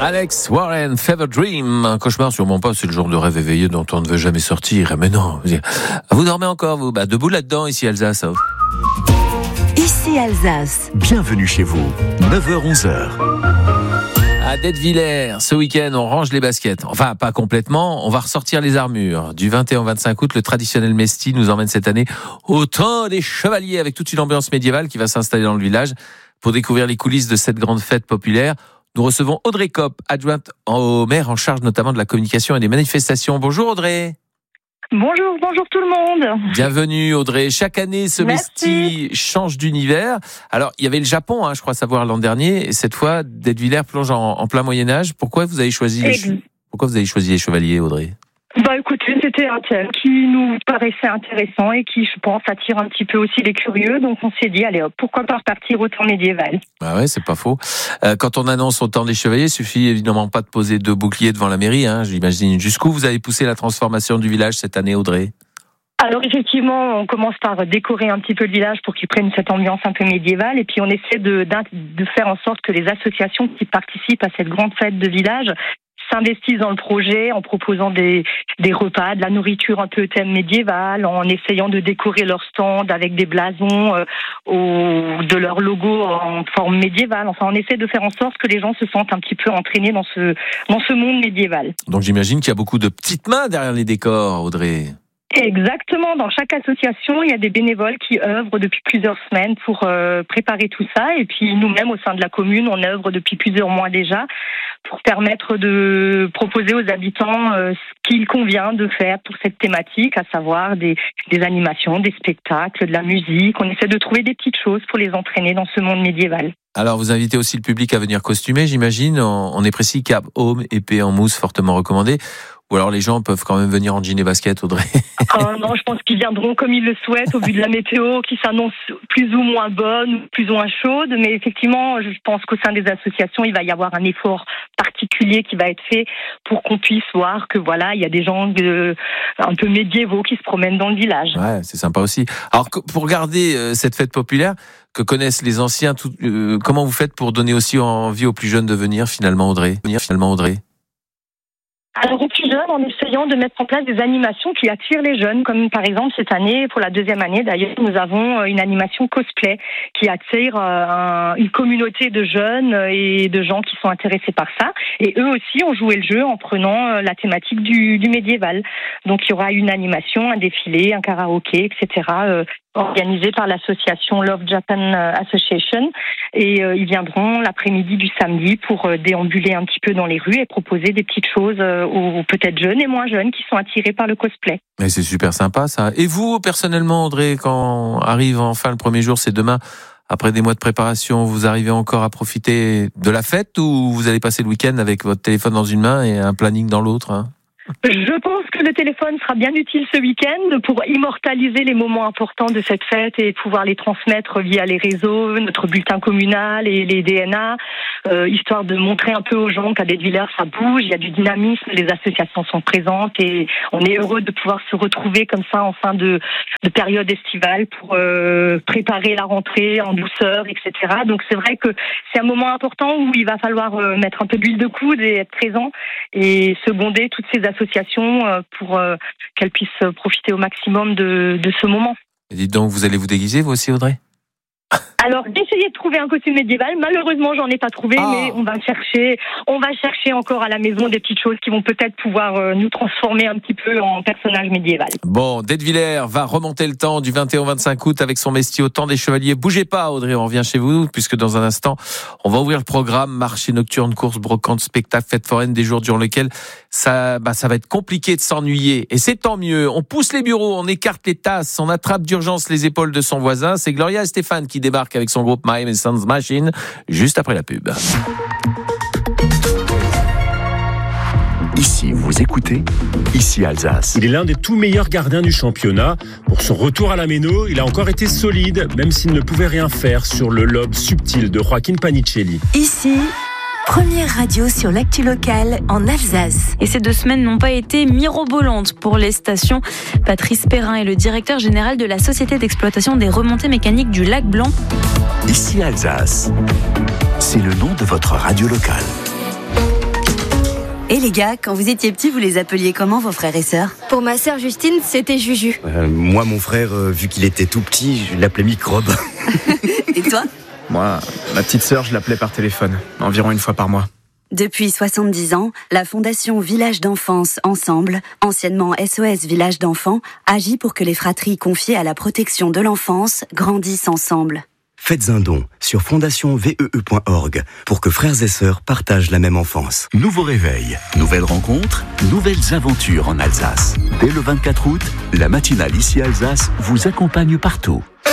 Alex Warren, Fever Dream. Un cauchemar, sûrement pas, c'est le genre de rêve éveillé dont on ne veut jamais sortir. Mais non, vous dormez encore, vous? Debout là-dedans, ici Alsace. Ici Alsace. Bienvenue chez vous, 9h-11h. À Detwiller, ce week-end, on range les baskets. Enfin, pas complètement, on va ressortir les armures. Du 21 au 25 août, le traditionnel Mesti nous emmène cette année au temps des chevaliers, avec toute une ambiance médiévale qui va s'installer dans le village. Pour découvrir les coulisses de cette grande fête populaire, nous recevons Audrey Kopp, adjointe au maire en charge notamment de la communication et des manifestations. Bonjour Audrey. Bonjour tout le monde. Bienvenue Audrey. Chaque année, ce Mesti change d'univers. Alors, il y avait le Japon, je crois savoir, l'an dernier. Et cette fois, Detwiller plonge en plein Moyen-Âge. Pourquoi vous avez choisi les chevaliers, Audrey ? Écoutez, c'était un thème qui nous paraissait intéressant et qui, je pense, attire un petit peu aussi les curieux. Donc, on s'est dit, allez hop, pourquoi pas repartir au temps médiéval ? Bah ouais, c'est pas faux. Quand on annonce au temps des chevaliers, il suffit évidemment pas de poser 2 boucliers devant la mairie, j'imagine. Jusqu'où vous avez poussé la transformation du village cette année, Audrey ? Alors effectivement, on commence par décorer un petit peu le village pour qu'il prenne cette ambiance un peu médiévale, et puis on essaie de faire en sorte que les associations qui participent à cette grande fête de village s'investissent dans le projet en proposant des repas, de la nourriture un peu thème médiéval, en essayant de décorer leur stand avec des blasons de leur logo en forme médiévale. Enfin, on essaie de faire en sorte que les gens se sentent un petit peu entraînés dans ce monde médiéval. Donc j'imagine qu'il y a beaucoup de petites mains derrière les décors, Audrey. Exactement. Dans chaque association, il y a des bénévoles qui œuvrent depuis plusieurs semaines pour préparer tout ça. Et puis nous-mêmes, au sein de la commune, on œuvre depuis plusieurs mois déjà pour permettre de proposer aux habitants ce qu'il convient de faire pour cette thématique, à savoir des animations, des spectacles, de la musique. On essaie de trouver des petites choses pour les entraîner dans ce monde médiéval. Alors, vous invitez aussi le public à venir costumer, j'imagine. On est précis, cap, home, épée en mousse, fortement recommandé. Ou alors les gens peuvent quand même venir en jean et basket, Audrey. Non, je pense qu'ils viendront comme ils le souhaitent au vu de la météo qui s'annonce plus ou moins bonne, ou plus ou moins chaude. Mais effectivement, je pense qu'au sein des associations, il va y avoir un effort particulier qui va être fait pour qu'on puisse voir que voilà, il y a des gens un peu médiévaux qui se promènent dans le village. Ouais, c'est sympa aussi. Alors, pour garder cette fête populaire que connaissent les anciens, comment vous faites pour donner aussi envie aux plus jeunes de venir finalement, Audrey ? Alors, aux plus jeunes, en essayant de mettre en place des animations qui attirent les jeunes, comme par exemple cette année, pour la 2e année d'ailleurs, nous avons une animation cosplay qui attire une communauté de jeunes et de gens qui sont intéressés par ça. Et eux aussi ont joué le jeu en prenant la thématique du médiéval. Donc, il y aura une animation, un défilé, un karaoké, etc., organisé par l'association Love Japan Association, et ils viendront l'après-midi du samedi pour déambuler un petit peu dans les rues et proposer des petites choses aux peut-être jeunes et moins jeunes qui sont attirés par le cosplay. Mais c'est super sympa ça. Et vous, personnellement, Audrey, quand arrive enfin le premier jour, c'est demain, après des mois de préparation, vous arrivez encore à profiter de la fête ou vous allez passer le week-end avec votre téléphone dans une main et un planning dans l'autre, Je pense que le téléphone sera bien utile ce week-end pour immortaliser les moments importants de cette fête et pouvoir les transmettre via les réseaux, notre bulletin communal et les DNA, histoire de montrer un peu aux gens qu'à Detwiller ça bouge, il y a du dynamisme, les associations sont présentes et on est heureux de pouvoir se retrouver comme ça en fin de période estivale pour préparer la rentrée en douceur, etc. Donc c'est vrai que c'est un moment important où il va falloir mettre un peu d'huile de coude et être présent et seconder toutes ces associations pour qu'elles puissent profiter au maximum de ce moment. Et dites donc, vous allez vous déguiser vous aussi, Audrey ? Alors, d'essayer de trouver un costume médiéval. Malheureusement, j'en ai pas trouvé, mais on va chercher encore à la maison des petites choses qui vont peut-être pouvoir nous transformer un petit peu en personnage médiéval. Bon, Detwiller va remonter le temps du 21 au 25 août avec son Mesti au temps des chevaliers. Bougez pas, Audrey, on revient chez vous, puisque dans un instant, on va ouvrir le programme marché nocturne, course, brocante, spectacle, fête foraine, des jours durant lesquels ça va être compliqué de s'ennuyer. Et c'est tant mieux. On pousse les bureaux, on écarte les tasses, on attrape d'urgence les épaules de son voisin. C'est Gloria et Stéphane qui débarquent avec son groupe My Sounds Machine juste après la pub. Ici, vous écoutez Ici Alsace. Il est l'un des tout meilleurs gardiens du championnat. Pour son retour à la Méno, il a encore été solide, même s'il ne pouvait rien faire sur le lobe subtil de Joaquin Panicelli. Ici, première radio sur l'actu locale en Alsace. Et ces 2 semaines n'ont pas été mirobolantes pour les stations. Patrice Perrin est le directeur général de la Société d'exploitation des remontées mécaniques du Lac Blanc. Ici Alsace, c'est le nom de votre radio locale. Et les gars, quand vous étiez petits, vous les appeliez comment vos frères et sœurs ? Pour ma sœur Justine, c'était Juju. Moi, mon frère, vu qu'il était tout petit, je l'appelais Microbe. Et toi ? Moi, ma petite sœur, je l'appelais par téléphone, environ une fois par mois. Depuis 70 ans, la Fondation Village d'Enfance Ensemble, anciennement SOS Village d'Enfants, agit pour que les fratries confiées à la protection de l'enfance grandissent ensemble. Faites un don sur fondationvee.org pour que frères et sœurs partagent la même enfance. Nouveau réveil, nouvelles rencontres, nouvelles aventures en Alsace. Dès le 24 août, la matinale Ici Alsace vous accompagne partout.